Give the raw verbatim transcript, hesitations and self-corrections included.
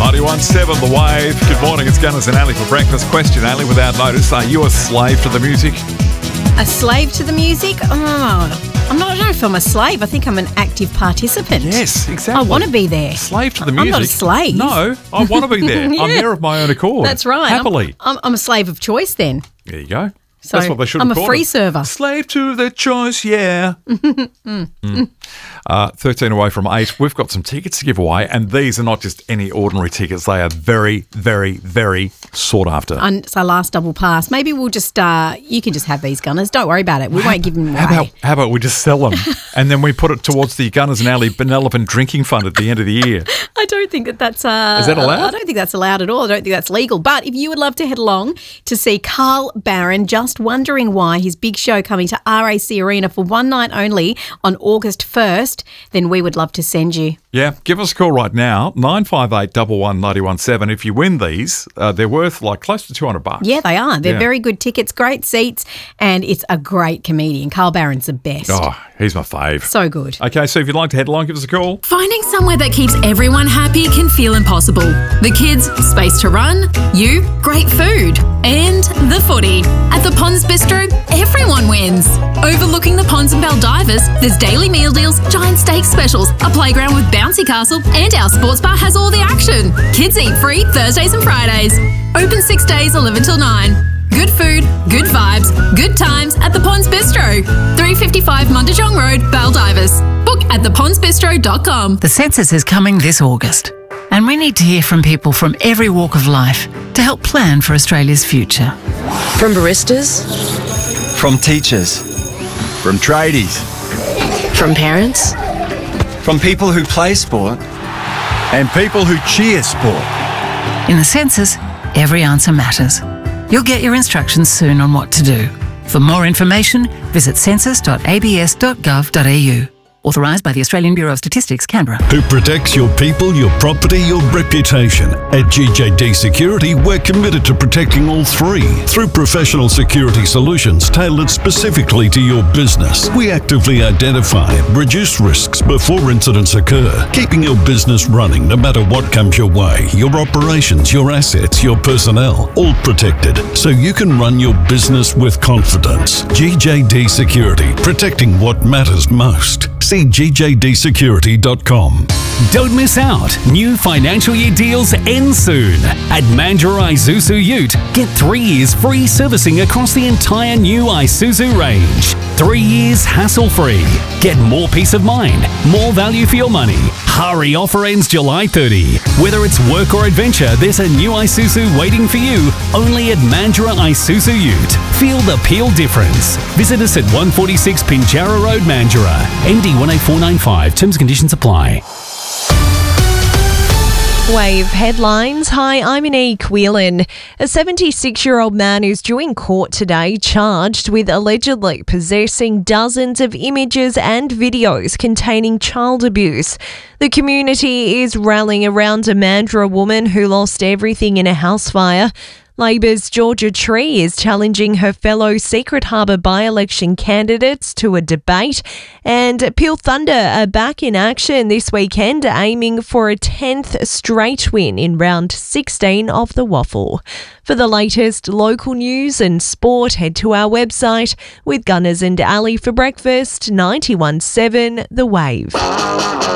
ninety-one seven The Wave. Good morning, it's Gunners and Ali for breakfast. Question, Ali, without notice, are you a slave to the music? A slave to the music? Oh, I'm not sure if I'm a slave. I think I'm an active participant. Yes, exactly. I want to be there. Slave to the music? I'm not a slave. No, I want to be there. Yeah. I'm there of my own accord. That's right. Happily. I'm, I'm, I'm a slave of choice then. There you go. So That's what they should I'm have a called free it. server. Slave to the choice, yeah. mm. Mm. Uh, thirteen away from eight. We've got some tickets to give away, and these are not just any ordinary tickets. They are very, very, very sought after. And it's our last double pass. Maybe we'll just, uh, you can just have these, Gunners. Don't worry about it. We won't give them away. How about, how about we just sell them, and then we put it towards the Gunners and Ali Benevolent Drinking Fund at the end of the year? I don't think that that's... Uh, Is that allowed? I don't think that's allowed at all. I don't think that's legal. But if you would love to head along to see Carl Barron, just wondering why, his big show coming to R A C Arena for one night only on August first, then we would love to send you. Yeah, give us a call right now, nine five eight, one one, nine one seven. If you win these, uh, they're worth like close to two hundred bucks. Yeah, they are. They're Yeah. very good tickets, great seats, and it's a great comedian. Carl Barron's the best. Oh, he's my fave. So good. Okay, so if you'd like to head along, give us a call. Finding somewhere that keeps everyone happy can feel impossible. The kids, space to run, you, great food, and the footy. At the Ponds Bistro, everyone wins. Overlooking the ponds and Baldivers, there's daily meal deals, giant steak specials, a playground with bouncy castle, and our sports bar has all the action. Kids eat free Thursdays and Fridays. Open six days, eleven till nine. Good food, good vibes, good times at the Ponds Bistro. three fifty-five Mundijong Road, Baldivers. Book at the ponds bistro dot com. The census is coming this August, and we need to hear from people from every walk of life to help plan for Australia's future. From baristas, From teachers, from tradies, from parents, from people who play sport, and people who cheer sport. In the census, every answer matters. You'll get your instructions soon on what to do. For more information, visit census dot a b s dot gov dot a u. Authorised by the Australian Bureau of Statistics, Canberra. Who protects your people, your property, your reputation. At G J D Security, we're committed to protecting all three through professional security solutions tailored specifically to your business. We actively identify and reduce risks before incidents occur, keeping your business running no matter what comes your way. Your operations, your assets, your personnel, all protected so you can run your business with confidence. G J D Security, protecting what matters most. See g j d security dot com. Don't miss out. New financial year deals end soon. At Mandurah Isuzu Ute, get three years free servicing across the entire new Isuzu range. Three years hassle-free. Get more peace of mind, more value for your money. Hurry, offer ends July thirtieth. Whether it's work or adventure, there's a new Isuzu waiting for you only at Mandurah Isuzu Ute. Feel the Peel difference. Visit us at one forty-six Pinjarra Road, Mandurah. M D one eight four nine five. Terms and conditions apply. Wave headlines. Hi, I'm Anique Whelan. A seventy-six-year-old man is due in court today charged with allegedly possessing dozens of images and videos containing child abuse. The community is rallying around a Mandurah woman who lost everything in a house fire. Labor's Georgia Tree is challenging her fellow Secret Harbour by-election candidates to a debate. And Peel Thunder are back in action this weekend, aiming for a tenth straight win in round sixteen of the Waffle. For the latest local news and sport, head to our website with Gunners and Ali for breakfast, ninety-one seven The Wave.